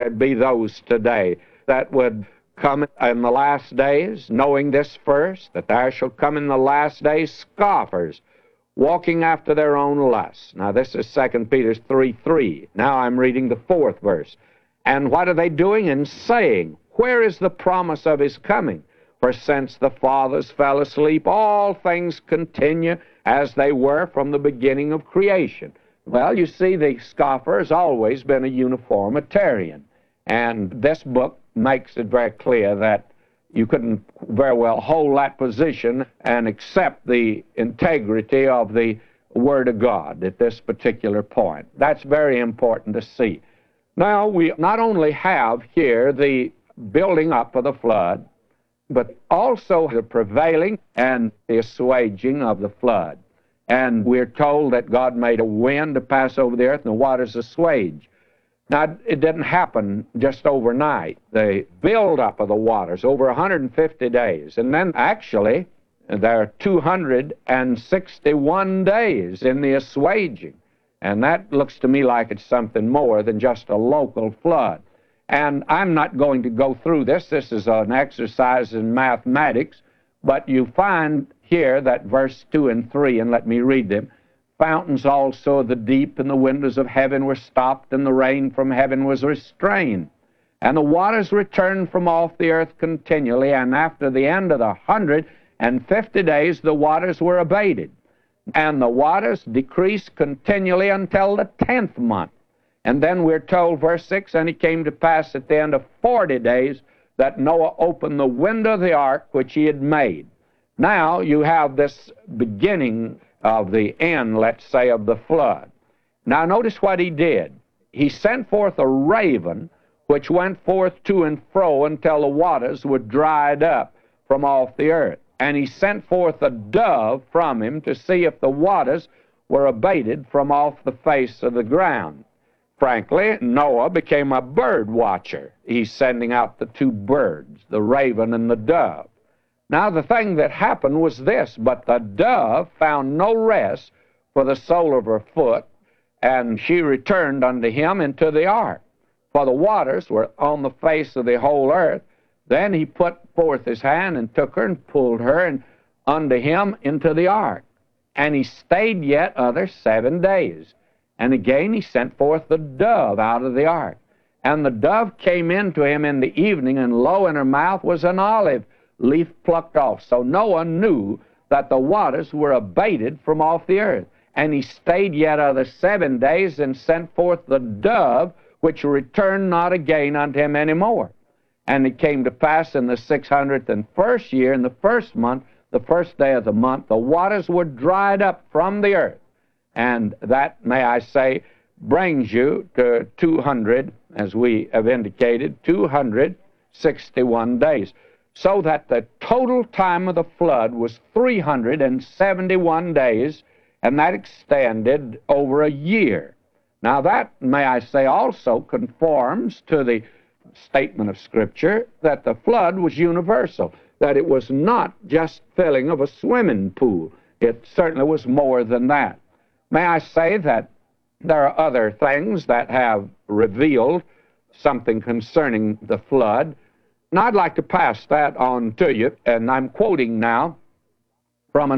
there'd be those today that would come in the last days, knowing this first, that there shall come in the last days scoffers, walking after their own lusts. Now, this is 2 Peter 3:3. Now I'm reading the 4th verse. And what are they doing? And saying, where is the promise of his coming? For since the fathers fell asleep, all things continue as they were from the beginning of creation. Well, you see, the scoffer has always been a uniformitarian. And this book makes it very clear that you couldn't very well hold that position and accept the integrity of the Word of God at this particular point. That's very important to see. Now, we not only have here the building up of the flood, but also the prevailing and the assuaging of the flood. And we're told that God made a wind to pass over the earth and the waters assuage. Now, it didn't happen just overnight. The build-up of the waters over 150 days. And then actually, there are 261 days in the assuaging. And that looks to me like it's something more than just a local flood. And I'm not going to go through this. This is an exercise in mathematics. But you find here that verse 2 and 3, and let me read them. Fountains also of the deep and the windows of heaven were stopped, and the rain from heaven was restrained. And the waters returned from off the earth continually, and after the end of the 150 days, the waters were abated. And the waters decreased continually until the 10th month. And then we're told, verse 6, and it came to pass at the end of 40 days that Noah opened the window of the ark which he had made. Now you have this beginning of the end, let's say, of the flood. Now notice what he did. He sent forth a raven which went forth to and fro until the waters were dried up from off the earth. And he sent forth a dove from him to see if the waters were abated from off the face of the ground. Frankly, Noah became a bird watcher. He's sending out the two birds, the raven and the dove. Now, the thing that happened was this, but the dove found no rest for the sole of her foot, and she returned unto him into the ark. For the waters were on the face of the whole earth. Then he put forth his hand and took her and pulled her and unto him into the ark. And he stayed yet other 7 days. And again he sent forth the dove out of the ark. And the dove came in to him in the evening, and lo, in her mouth was an olive leaf plucked off. So Noah knew that the waters were abated from off the earth. And he stayed yet other 7 days, and sent forth the dove, which returned not again unto him any more. And it came to pass in the 601st year, in the 1st month, the 1st day of the month, the waters were dried up from the earth. And that, may I say, brings you to 200, as we have indicated, 261 days. So that the total time of the flood was 371 days, and that extended over a year. Now that, may I say, also conforms to the statement of Scripture that the flood was universal, that it was not just filling of a swimming pool. It certainly was more than that. May I say that there are other things that have revealed something concerning the flood, and I'd like to pass that on to you, and I'm quoting now from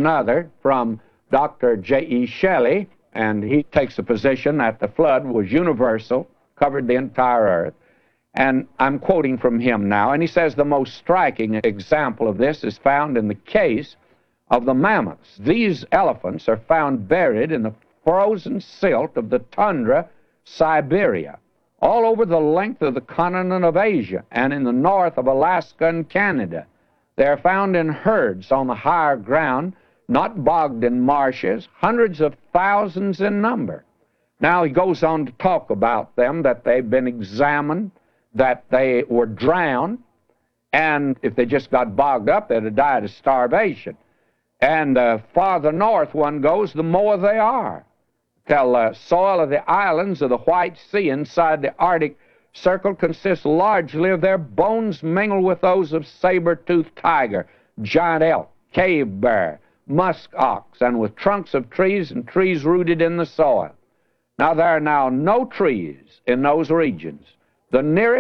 Dr. J.E. Shelley, and he takes a position that the flood was universal, covered the entire earth, and I'm quoting from him now, and he says the most striking example of this is found in the case of the mammoths. These elephants are found buried in the frozen silt of the tundra, Siberia, all over the length of the continent of Asia and in the north of Alaska and Canada. They are found in herds on the higher ground, not bogged in marshes, hundreds of thousands in number. Now he goes on to talk about them, that they've been examined, that they were drowned, and if they just got bogged up, they'd have died of starvation. And the farther north one goes, the more they are, till the soil of the islands of the White Sea inside the Arctic Circle consists largely of their bones mingled with those of saber-toothed tiger, giant elk, cave bear, musk ox, and with trunks of trees and trees rooted in the soil. Now there are now no trees in those regions. The nearest